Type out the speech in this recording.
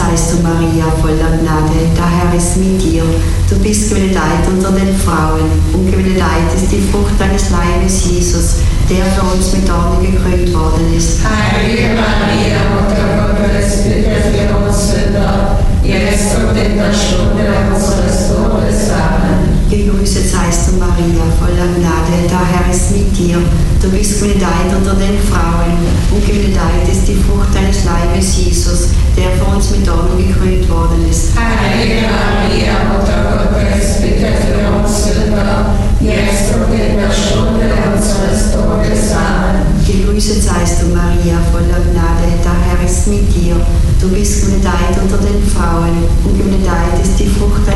seist du, Maria, voller Gnade, der Herr ist mit dir. Du bist gebenedeit unter den Frauen, und gebenedeit ist die Frucht deines Leibes, Jesus, der für uns mit Dornen gekrönt worden ist. Heilige Maria, Mutter Gottes, bitte für uns Sünder, jetzt und in der Stunde unseres Todes. Amen. Gegrüßet seist du, Maria, voller Gnade, der Herr ist mit dir. Du bist gebenedeit unter den Frauen, und gebenedeit ist die Frucht deines Leibes, Jesus, der für uns mit Dornen gekrönt worden ist. Heilige Maria, Mutter Gottes, bitte für uns Sünder, jetzt und in der Stunde unseres Todes. Amen. Gegrüßet seist du, Maria, voller Gnade, der Herr ist mit dir. Du bist gebenedeit unter den Frauen, und gebenedeit ist die Frucht deines